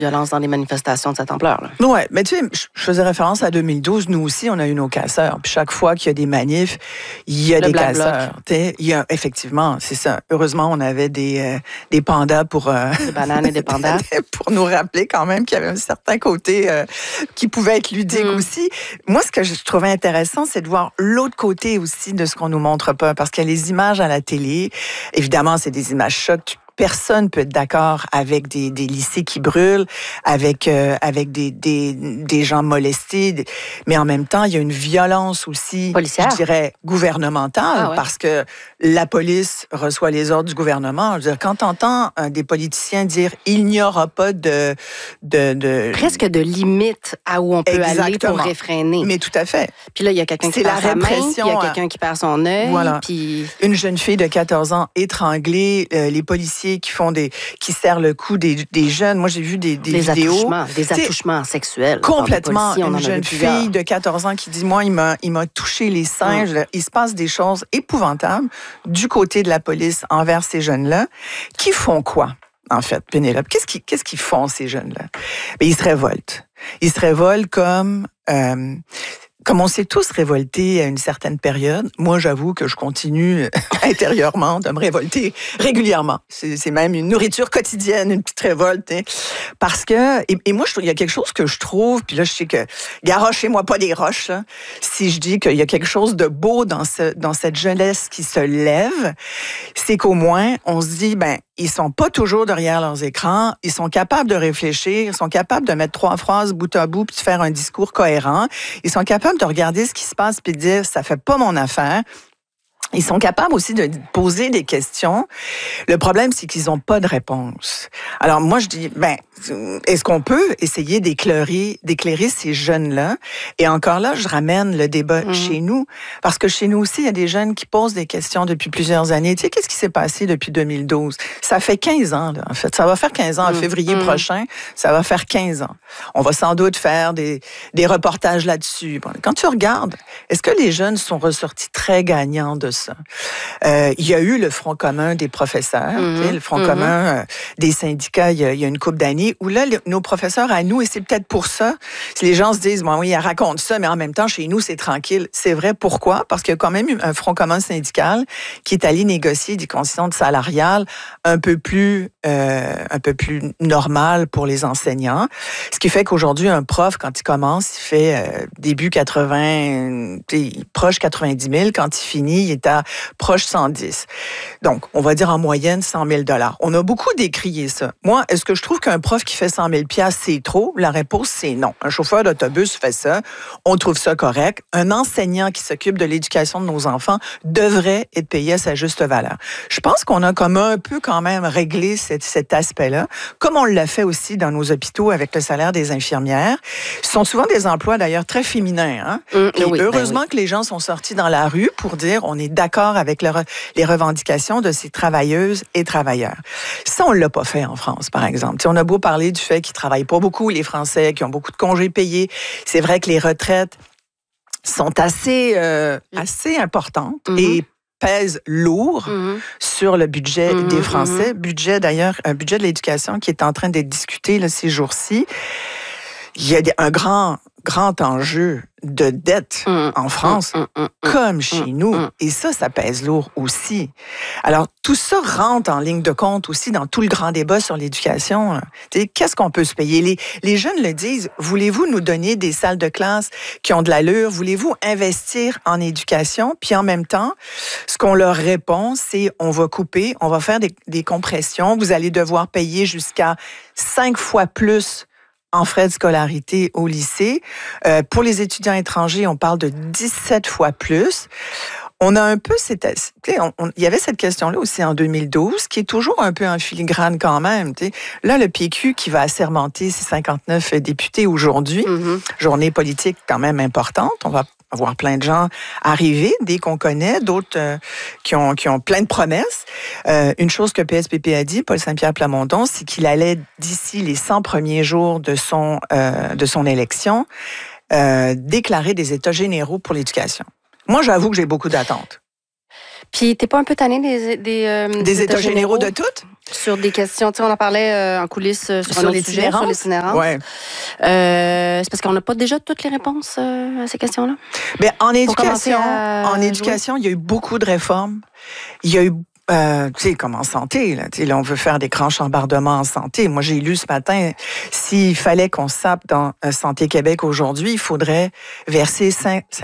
violence dans les manifestations de cette ampleur. Oui, mais tu sais, je faisais référence à 2012. Nous aussi, on a eu nos casseurs. Puis chaque fois qu'il y a des manifs, il y a des casseurs. Effectivement, c'est ça. Heureusement, on avait des pandas pour... Des bananes et des pandas. pour nous rappeler quand même qu'il y avait un certain côté qui pouvait être ludique aussi. Moi, ce que je trouvais intéressant, c'est de voir l'autre côté aussi de ce qu'on nous montre pas. Parce qu'il y a les images à la télé. Évidemment, c'est des images chocs. Personne peut être d'accord avec des lycées qui brûlent, avec des gens molestés. Mais en même temps, il y a une violence aussi, policière, je dirais, gouvernementale, parce que la police reçoit les ordres du gouvernement. Je veux dire, quand tu entends des politiciens dire « il n'y aura pas de... » Presque de limite à où on peut aller pour réfréner. Mais tout à fait. Puis là, il y a quelqu'un qui perd sa main, il y a quelqu'un qui perd son œil. Voilà. Puis... Une jeune fille de 14 ans étranglée, les policiers qui serrent le cou des jeunes. Moi, j'ai vu des vidéos. Des attouchements sexuels. Complètement. Une jeune fille de 14 ans qui dit, moi, il m'a touché les seins. Il se passe des choses épouvantables du côté de la police envers ces jeunes-là. Qui font quoi, en fait, Pénélope? Qu'est-ce qu'ils font, ces jeunes-là? Bien, ils se révoltent. Ils se révoltent comme on s'est tous révoltés à une certaine période. Moi, j'avoue que je continue intérieurement de me révolter régulièrement. C'est même une nourriture quotidienne, une petite révolte. Hein. Parce que, et moi, il y a quelque chose que je trouve, puis là, je sais que, garochez-moi pas des roches, là, si je dis qu'il y a quelque chose de beau dans cette jeunesse qui se lève, c'est qu'au moins, on se dit, ils sont pas toujours derrière leurs écrans, ils sont capables de réfléchir, ils sont capables de mettre 3 phrases bout à bout puis de faire un discours cohérent, ils sont capables de regarder ce qui se passe puis de dire ça fait pas mon affaire. Ils sont capables aussi de poser des questions. Le problème, c'est qu'ils n'ont pas de réponse. Alors moi, je dis, est-ce qu'on peut essayer d'éclairer ces jeunes-là? Et encore là, je ramène le débat chez nous. Parce que chez nous aussi, il y a des jeunes qui posent des questions depuis plusieurs années. Tu sais, qu'est-ce qui s'est passé depuis 2012? Ça fait 15 ans, là, en fait. Ça va faire 15 ans en février prochain. Ça va faire 15 ans. On va sans doute faire des reportages là-dessus. Bon, quand tu regardes, est-ce que les jeunes sont ressortis très gagnants de ça? Il y a eu le Front commun des professeurs, le Front commun des syndicats il y a une couple d'années, où là, nos professeurs à nous, et c'est peut-être pour ça, si les gens se disent, bon oui, elle raconte ça, mais en même temps, chez nous, c'est tranquille. C'est vrai, pourquoi? Parce qu'il y a quand même eu un Front commun syndical qui est allé négocier des conditions salariales un peu plus normales pour les enseignants. Ce qui fait qu'aujourd'hui, un prof, quand il commence, il fait début 80, proche 90 000. Quand il finit, il est à proche 110. Donc, on va dire en moyenne 100 000 $. On a beaucoup décrié ça. Moi, est-ce que je trouve qu'un prof qui fait 100 000 $, c'est trop? La réponse, c'est non. Un chauffeur d'autobus fait ça. On trouve ça correct. Un enseignant qui s'occupe de l'éducation de nos enfants devrait être payé à sa juste valeur. Je pense qu'on a comme un peu quand même réglé cet aspect-là, comme on l'a fait aussi dans nos hôpitaux avec le salaire des infirmières. Ce sont souvent des emplois d'ailleurs très féminins. Hein? Heureusement que les gens sont sortis dans la rue pour dire on est d'accord avec les revendications de ces travailleuses et travailleurs. Ça, on ne l'a pas fait en France, par exemple. T'sais, on a beau parler du fait qu'ils ne travaillent pas beaucoup, les Français, qui ont beaucoup de congés payés. C'est vrai que les retraites sont assez importantes et pèsent lourd sur le budget des Français. Budget, d'ailleurs, un budget de l'éducation qui est en train d'être discuté là, ces jours-ci. Il y a un grand enjeu de dette en France, comme chez nous. Et ça pèse lourd aussi. Alors, tout ça rentre en ligne de compte aussi dans tout le grand débat sur l'éducation. Qu'est-ce qu'on peut se payer? Les jeunes le disent, voulez-vous nous donner des salles de classe qui ont de l'allure? Voulez-vous investir en éducation? Puis en même temps, ce qu'on leur répond, c'est on va couper, on va faire des compressions, vous allez devoir payer jusqu'à 5 fois plus en frais de scolarité au lycée. Pour les étudiants étrangers, on parle de 17 fois plus. On a un peu il y avait cette question-là aussi en 2012, qui est toujours un peu en filigrane quand même. T'sais. Là, le PQ qui va assermenter ses 59 députés aujourd'hui, journée politique quand même importante. On va avoir plein de gens arriver, dès qu'on connaît, d'autres qui ont plein de promesses. Une chose que PSPP a dit, Paul Saint-Pierre Plamondon, c'est qu'il allait, d'ici les 100 premiers jours de son élection, déclarer des états généraux pour l'éducation. Moi, j'avoue que j'ai beaucoup d'attentes. Puis, t'es pas un peu tanné des états généraux de toutes? Sur des questions, on en parlait en coulisses sur l'itinérance. Ouais. C'est parce qu'on n'a pas déjà toutes les réponses à ces questions-là? Bien, en éducation, il y a eu beaucoup de réformes. Il y a eu comme en santé, là, on veut faire des grands chambardements en santé. Moi, j'ai lu ce matin, s'il fallait qu'on sape dans Santé Québec aujourd'hui, il faudrait verser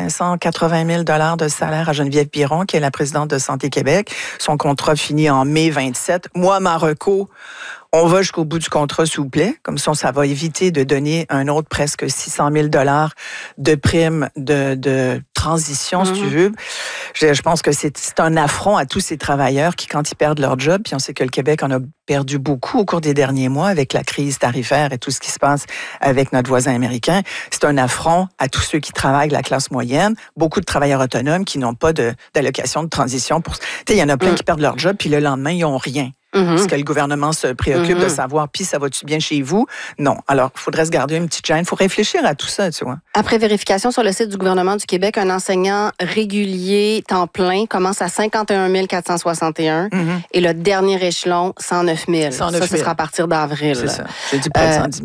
580 000 $ de salaire à Geneviève Piron, qui est la présidente de Santé Québec. Son contrat finit en mai 27. Moi, ma reco, on va jusqu'au bout du contrat, s'il vous plaît. Comme ça va éviter de donner un autre presque 600 000 $ de primes de transition, si tu veux. Je pense que c'est un affront à tous ces travailleurs qui, quand ils perdent leur job, puis on sait que le Québec en a perdu beaucoup au cours des derniers mois avec la crise tarifaire et tout ce qui se passe avec notre voisin américain. C'est un affront à tous ceux qui travaillent, la classe moyenne, beaucoup de travailleurs autonomes qui n'ont pas d'allocation de transition. Il y en a plein qui perdent leur job, puis le lendemain, ils n'ont rien. Est-ce que le gouvernement se préoccupe de savoir, puis ça va-tu bien chez vous? Non. Alors, il faudrait se garder une petite gêne. Il faut réfléchir à tout ça, tu vois. Après vérification sur le site du gouvernement du Québec, un enseignant régulier temps plein commence à 51 461 et le dernier échelon, 109 000. Ça, ce sera à partir d'avril. C'est ça. J'ai dit près de 110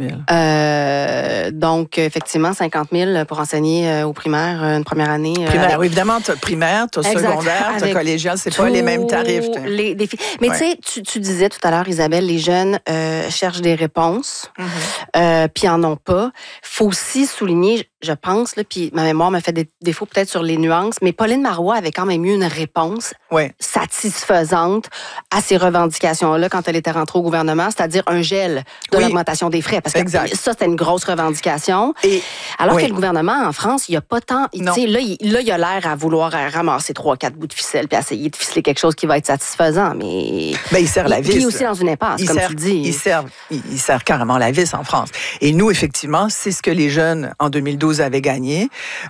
000. Donc, effectivement, 50 000 pour enseigner au primaire une première année. Primaire, oui, évidemment, tu as primaire, tu as secondaire, tu as collégial, c'est pas les mêmes tarifs. Les défis. Mais tu sais, tu disais tout à l'heure, Isabelle, les jeunes cherchent des réponses, puis en ont pas. Faut aussi souligner, je pense, là, puis ma mémoire m'a fait des défauts peut-être sur les nuances, mais Pauline Marois avait quand même eu une réponse satisfaisante à ces revendications-là quand elle était rentrée au gouvernement, c'est-à-dire un gel de l'augmentation des frais. Parce que ça, c'était une grosse revendication. Alors que le gouvernement, en France, il n'y a pas tant... Là, il a l'air à vouloir ramasser 3-4 bouts de ficelle puis essayer de ficeler quelque chose qui va être satisfaisant, mais... il sert la vis. Puis aussi dans une impasse, comme tu dis. Il sert carrément la vis en France. Et nous, effectivement, c'est ce que les jeunes, en 2012, avaient gagné.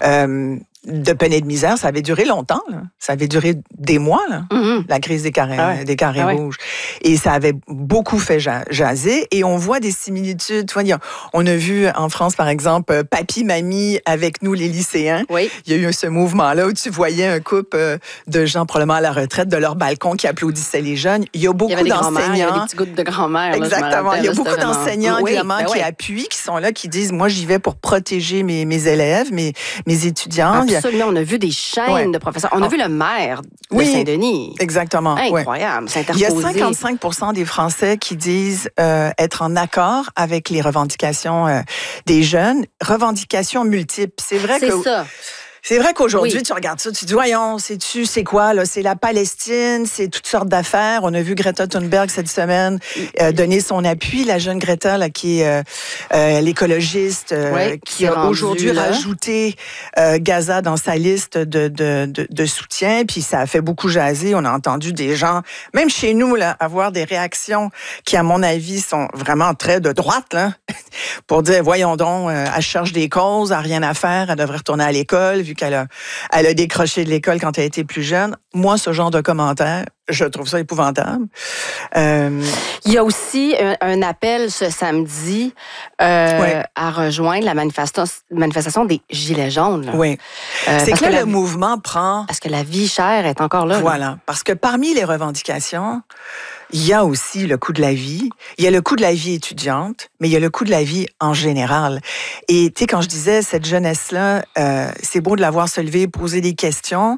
De peine et de misère, ça avait duré longtemps. Là. Ça avait duré des mois, là, la crise des carrés rouges. Et ça avait beaucoup fait jaser. Et on voit des similitudes. Tu vois, on a vu en France, par exemple, Papy, Mamie avec nous, les lycéens. Oui. Il y a eu ce mouvement-là où tu voyais un couple de gens probablement à la retraite de leur balcon qui applaudissaient les jeunes. Il y a beaucoup d'enseignants. Il y a des petits gouttes de grand-mère. Exactement. Il y a beaucoup d'enseignants, évidemment, qui appuient, qui sont là, qui disent, moi, j'y vais pour protéger mes élèves, mes étudiants. Absolument, on a vu des chaînes de professeurs. On a vu le maire de Saint-Denis. Exactement. Incroyable, s'interposer. Il y a 55% des Français qui disent être en accord avec les revendications des jeunes. Revendications multiples. C'est vrai que... C'est ça. C'est vrai qu'aujourd'hui, tu regardes ça, tu te dis, voyons, c'est quoi, là? C'est la Palestine, c'est toutes sortes d'affaires. On a vu Greta Thunberg cette semaine donner son appui, la jeune Greta, là, qui est l'écologiste, qui a aujourd'hui rajouté Gaza dans sa liste de soutien. Puis ça a fait beaucoup jaser. On a entendu des gens, même chez nous, là, avoir des réactions qui, à mon avis, sont vraiment très de droite, là, pour dire, voyons donc, elle cherche des causes, elle n'a rien à faire, elle devrait retourner à l'école, vu qu'elle a décroché de l'école quand elle était plus jeune. Moi, ce genre de commentaires, je trouve ça épouvantable. Il y a aussi un appel ce samedi à rejoindre la manifestation des Gilets jaunes. Là. Oui. C'est que là, le mouvement prend... Parce que la vie chère est encore là. Voilà. Là. Parce que parmi les revendications, il y a aussi le coût de la vie. Il y a le coût de la vie étudiante, mais il y a le coût de la vie en général. Et tu sais, quand je disais, cette jeunesse-là, c'est beau de la voir se lever, poser des questions.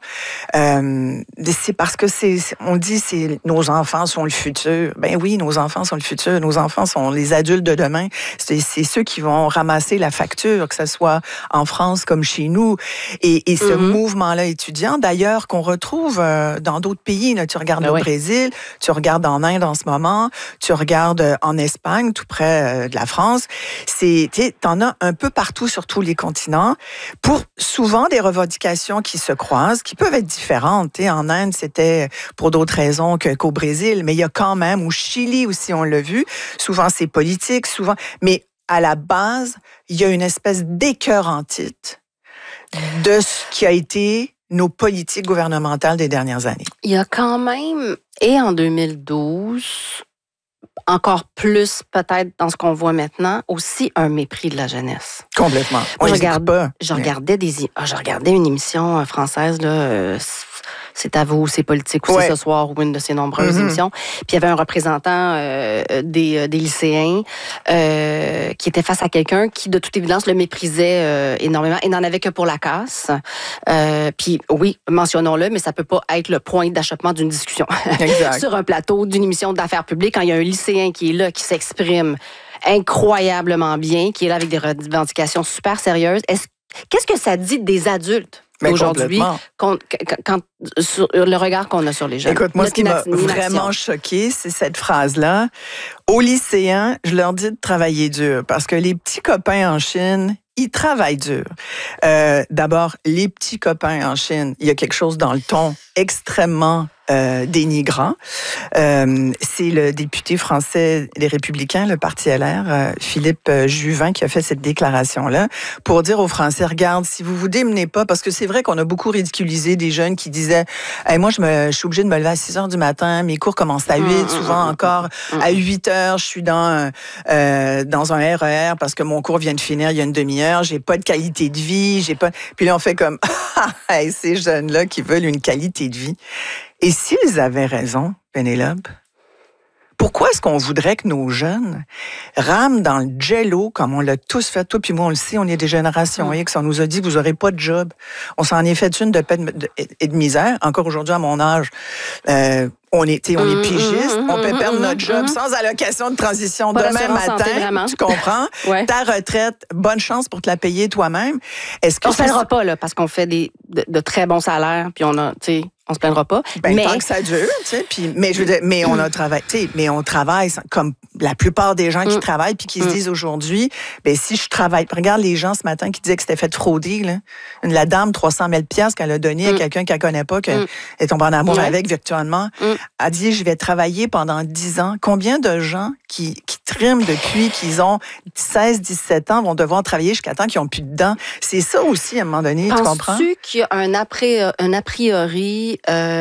C'est parce que on dit, nos enfants sont le futur. Ben oui, nos enfants sont le futur. Nos enfants sont les adultes de demain. C'est ceux qui vont ramasser la facture, que ce soit en France comme chez nous. Et ce mouvement-là étudiant, d'ailleurs, qu'on retrouve dans d'autres pays. Là, tu regardes au Brésil, tu regardes en Inde en ce moment, tu regardes en Espagne, tout près de la France. T'en as un peu partout sur tous les continents, pour souvent des revendications qui se croisent, qui peuvent être différentes. En Inde, c'était pour d'autres raisons qu'au Brésil, mais il y a quand même, au Chili aussi, on l'a vu, souvent c'est politique, mais à la base, il y a une espèce d'écœurantite de ce qui a été nos politiques gouvernementales des dernières années. Il y a quand même, et en 2012, encore plus peut-être dans ce qu'on voit maintenant, aussi un mépris de la jeunesse. Complètement. Je regardais une émission française, là, C'est à vous, c'est politique ou c'est ce soir ou une de ses nombreuses émissions. Puis il y avait un représentant des lycéens qui était face à quelqu'un qui, de toute évidence, le méprisait énormément et n'en avait que pour la casse. Puis oui, mentionnons-le, mais ça peut pas être le point d'achoppement d'une discussion sur un plateau d'une émission d'affaires publiques quand il y a un lycéen qui est là, qui s'exprime incroyablement bien, qui est là avec des revendications super sérieuses. Qu'est-ce que ça dit des adultes aujourd'hui sur le regard qu'on a sur les jeunes? Écoute, moi, ce qui m'a vraiment choqué, c'est cette phrase-là. Aux lycéens, je leur dis de travailler dur parce que les petits copains en Chine, ils travaillent dur. D'abord, les petits copains en Chine, il y a quelque chose dans le ton extrêmement dénigrant. C'est le député français des Républicains, le Parti LR, Philippe Juvin, qui a fait cette déclaration-là pour dire aux Français, regarde, si vous vous démenez pas, parce que c'est vrai qu'on a beaucoup ridiculisé des jeunes qui disaient, hey, moi, je suis obligée de me lever à 6 heures du matin, mes cours commencent à 8, souvent encore à 8 heures, je suis dans un RER parce que mon cours vient de finir il y a une demi-heure, j'ai pas de qualité de vie, Puis là, on fait comme, hey, ces jeunes-là qui veulent une qualité de vie. Et s'ils avaient raison, Pénélope, pourquoi est-ce qu'on voudrait que nos jeunes rament dans le jello comme on l'a tous fait? Toi puis moi, on le sait, on est des générations X. On nous a dit, vous n'aurez pas de job. On s'en est fait une de peine et de misère. Encore aujourd'hui, à mon âge, on est pigiste, on peut perdre notre job sans allocation de transition demain matin. Tu comprends? Ta retraite, bonne chance pour te la payer toi-même. Est-ce que on ne se plaindra pas, là, parce qu'on fait de très bons salaires, puis on se plaindra pas. Mais tant que ça dure, tu sais. Mais je veux dire, mais on a travaillé, mais on travaille comme la plupart des gens qui travaillent puis qui se disent aujourd'hui, ben si je travaille, regarde les gens ce matin qui disaient que c'était fait frauder là. La dame 300 000 $ qu'elle a donné à quelqu'un qu'elle connaît pas, qu'elle est tombée en amour avec virtuellement, a dit je vais travailler pendant 10 ans. Combien de gens qui triment depuis qu'ils ont 16-17 ans vont devoir travailler jusqu'à temps qu'ils n'ont plus de dents? C'est ça aussi à un moment donné, tu comprends? Penses-tu qu'il y a un a priori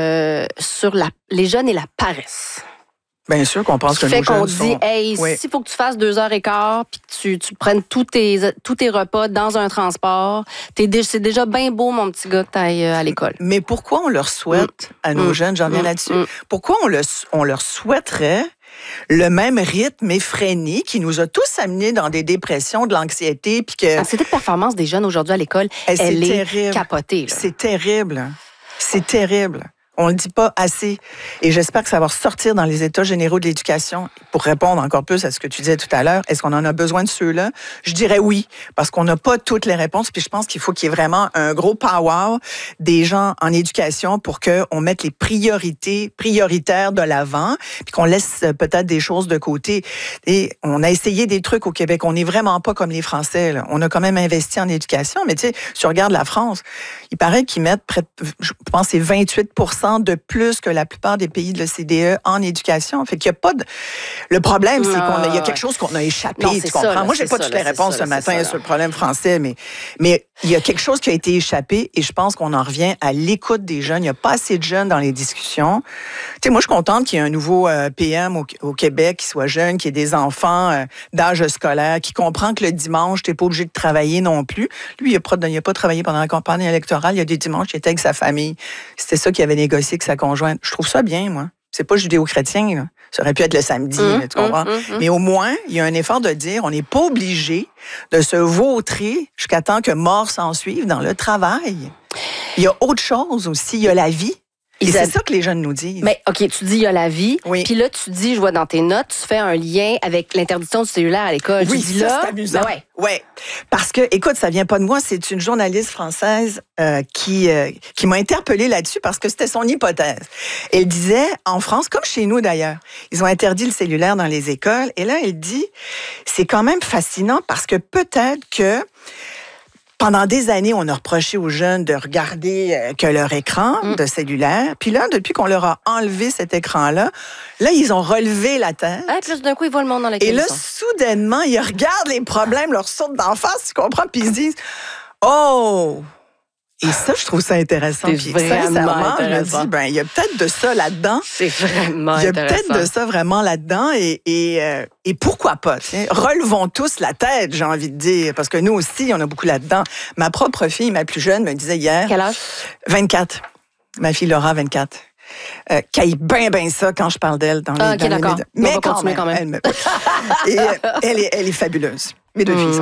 sur les jeunes et la paresse? Bien sûr qu'on pense que nos jeunes qu'on dit, hey, s'il faut que tu fasses 2h15 puis que tu prennes tous tes repas dans un transport, c'est déjà bien beau, mon petit gars, que tu ailles à l'école. Mais pourquoi on leur souhaite à nos jeunes, j'en viens là-dessus, pourquoi on leur souhaiterait le même rythme effréné qui nous a tous amenés dans des dépressions, de l'anxiété, puis que... L'anxiété de performance des jeunes aujourd'hui à l'école, elle est capotée. Là. C'est terrible. C'est terrible. On le dit pas assez. Et j'espère que ça va ressortir dans les États généraux de l'éducation. Pour répondre encore plus à ce que tu disais tout à l'heure, est-ce qu'on en a besoin de ceux-là? Je dirais oui, parce qu'on n'a pas toutes les réponses. Puis je pense qu'il faut qu'il y ait vraiment un gros power des gens en éducation pour qu'on mette les prioritaires de l'avant, puis qu'on laisse peut-être des choses de côté. Et on a essayé des trucs au Québec. On n'est vraiment pas comme les Français, là. On a quand même investi en éducation. Mais tu sais, si tu regardes la France, il paraît qu'ils mettent je pense c'est 28% de plus que la plupart des pays de l'OCDE en éducation. Fait qu'il y a pas de... Le problème, c'est qu'il y a quelque chose qu'on a échappé, tu comprends? Ça, moi, j'ai pas toutes les réponses ce matin sur le problème français, mais il y a quelque chose qui a été échappé et je pense qu'on en revient à l'écoute des jeunes. Il n'y a pas assez de jeunes dans les discussions. Tu sais, moi, je suis contente qu'il y ait un nouveau PM au Québec qui soit jeune, qui ait des enfants d'âge scolaire, qui comprend que le dimanche, tu n'es pas obligé de travailler non plus. Lui, il n'a pas travaillé pendant la campagne électorale. Il y a des dimanches, il était avec sa famille. C'était ça qu'il avait négocié avec sa conjointe. Je trouve ça bien, moi. C'est pas judéo-chrétien, là. Ça aurait pu être le samedi, tu comprends? Mais au moins, il y a un effort de dire on n'est pas obligé de se vautrer jusqu'à temps que mort s'en suive dans le travail. Il y a autre chose aussi, il y a la vie. Et c'est ça que les jeunes nous disent. Mais OK, tu dis il y a la vie. Oui. Puis là, tu dis, je vois dans tes notes, tu fais un lien avec l'interdiction du cellulaire à l'école. Oui, tu dis ça, là, c'est amusant. Ben ouais. Parce que, écoute, ça vient pas de moi, c'est une journaliste française qui m'a interpellée là-dessus parce que c'était son hypothèse. Elle disait, en France, comme chez nous d'ailleurs, ils ont interdit le cellulaire dans les écoles. Et là, elle dit, c'est quand même fascinant parce que peut-être que pendant des années, on a reproché aux jeunes de regarder que leur écran de cellulaire. Puis là, depuis qu'on leur a enlevé cet écran-là, ils ont relevé la tête. Ah, puis d'un coup, ils voient le monde dans lequel ils sont. Et là, soudainement, ils regardent les problèmes, leur sautent d'en face, tu comprends? Puis ils se disent, oh! Et ça, je trouve ça intéressant. Puis sincèrement, je me dis, il y a peut-être de ça là-dedans. C'est vraiment intéressant. Il y a peut-être de ça vraiment là-dedans. Et pourquoi pas? T'sais? Relevons tous la tête, j'ai envie de dire. Parce que nous aussi, on a beaucoup là-dedans. Ma propre fille, ma plus jeune, me disait hier... Quel âge? 24. Ma fille Laura, 24. Caille bien ça quand je parle d'elle dans les d'accord. médias. Mais quand même. Elle est fabuleuse. Mes deux filles sont